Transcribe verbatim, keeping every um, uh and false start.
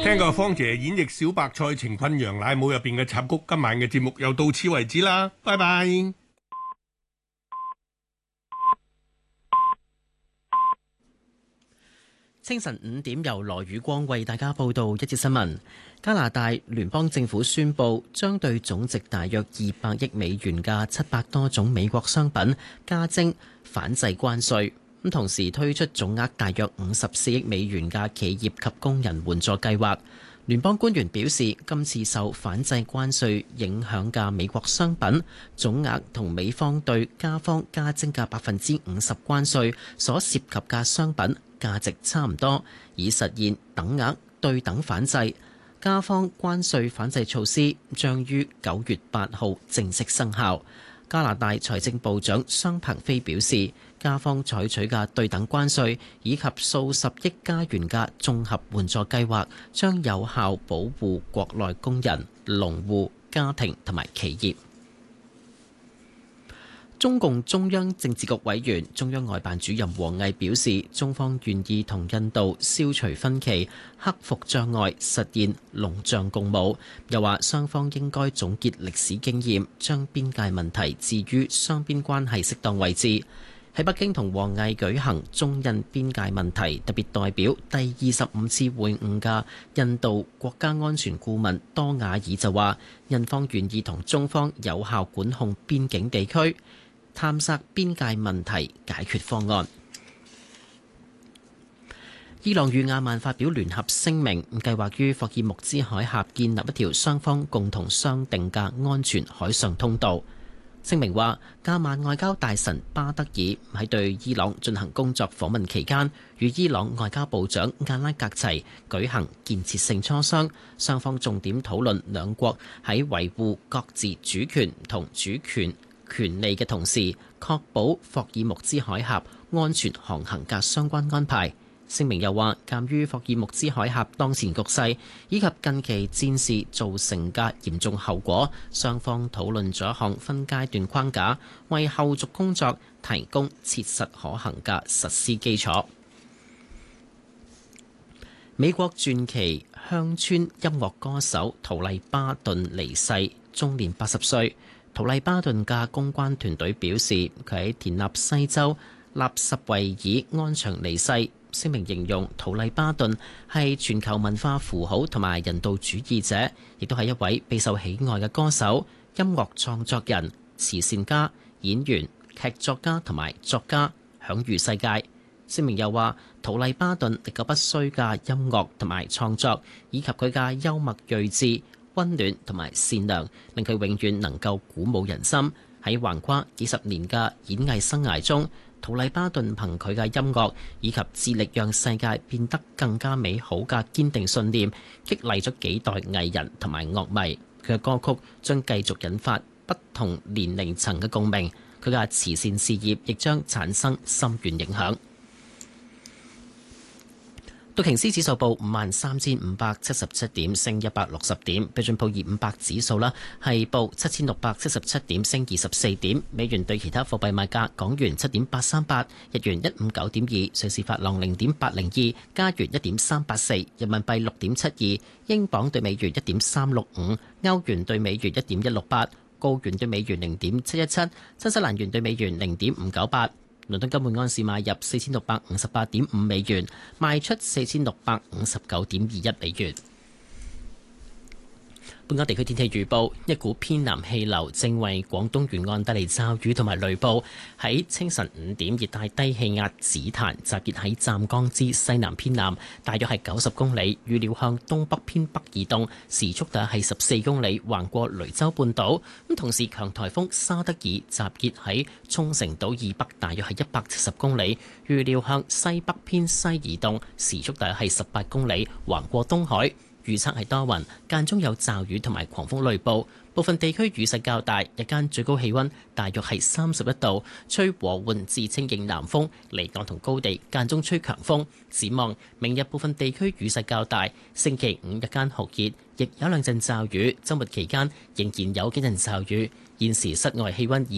聽過方姐演繹小白菜情困羊奶母入邊嘅插曲，今晚嘅節目又到此為止啦，拜拜。 清晨五點由羅宇光為大家報道一節新聞。加拿大聯邦政府宣布將對總值大約二百億美元嘅七百多種美國商品加徵反制關稅，咁同時推出總額大約五十四億美元嘅企業及工人援助計劃。聯邦官員表示，今次受反制關稅影響嘅美國商品總額同美方對加方加徵嘅百分之五十關稅所涉及嘅商品價值差唔多，以實現等額對等反制。加方關稅反制措施將於九月八號正式生效。加拿大財政部長商鵬飛表示，加方採取嘅對等關稅以及數十億加元嘅綜合援助計劃，將有效保護國內工人、農戶、家庭同埋企業。中共中央政治局委員、中央外辦主任王毅表示，中方願意同印度消除分歧、克服障礙，實現龍象共舞。又話雙方應該總結歷史經驗，將邊界問題置於雙邊關係適當位置。喺北京同王毅舉行中印邊界問題特別代表第二十五次會晤嘅印度國家安全顧問多瓦爾就話，印方願意同中方有效管控邊境地區，探索邊界問題解決方案。伊朗與阿曼發表聯合聲明，計劃於霍爾木茲海峽建立一條雙方共同商定嘅安全海上通道。聲明話，阿曼外交大臣巴德爾喺對伊朗進行工作訪問期間，與伊朗外交部長阿拉格齊舉行建設性磋商，雙方重點討論兩國喺維護各自主權同主權權利嘅同時，確保霍爾木茲海峽安全航行嘅相關安排。聲明又話，鑑於霍爾木茲海峽當前局勢以及近期戰事造成嘅嚴重後果，雙方討論咗一項分階段框架，為後續工作提供切實可行嘅實施基礎。美國傳奇鄉村音樂歌手圖麗巴頓離世，終年八十歲。圖麗巴頓嘅公關團隊表示，佢喺田納西州納什維爾安詳離世。聲明形容圖麗巴頓係全球文化符號同埋人道主義者，亦都係一位備受喜愛嘅歌手、音樂創作人、慈善家、演員、劇作家同埋作家，享譽世界。聲明又話，圖麗巴頓歷久不衰嘅音樂同埋創作，以及佢嘅幽默睿智、溫暖同埋善良，令佢永遠能夠鼓舞人心。喺橫跨幾十年嘅演藝生涯中，圖麗巴頓憑佢嘅音樂以及致力讓世界變得更加美好嘅堅定信念，激勵咗幾代藝人同埋樂迷。佢嘅歌曲將繼續引發不同年齡層嘅共鳴，佢嘅慈善事業亦將產生深遠影響。道瓊斯指數報五萬三千五百七十七點，升一百六十點。標準普爾五百指數啦，係報七千六百七十七點，升二十四點。美元對其他貨幣賣價：港元七點八三八，日元一五九點二，瑞士法郎零點八零二，加元一點三八四，人民幣六點七二，英鎊對美元一點三六五，歐元對美元一點一六八，澳元對美元零點七一七，新西蘭元對美元零點五九八。倫敦金每安士買入四千六百五十八點五美元，賣出四千六百五十九點二一美元。本港地區天氣預報，一股偏南氣流正為廣東沿岸帶嚟驟雨同埋雷暴。喺清晨五點，熱帶低氣壓紫檀集結喺湛江之西南偏南，大約係九十公里，預料向東北偏北移動，時速大約係十四公里，橫過雷州半島。咁同時，強颱風沙德爾集結喺沖繩島以北，大約係一百七十公里，預料向西北偏西移動，時速大約係十八公里，橫過東海。預測係多雲，間中有驟雨同埋狂風雷暴，部分地區雨勢較大。日間最高氣溫大約係三十一度，吹和緩至清勁南風，離岸同高地間中吹強風。展望明日部分地區雨勢較大，星期五日間酷熱，亦有兩陣驟雨。週末期間仍然有幾陣驟雨。現時室外氣溫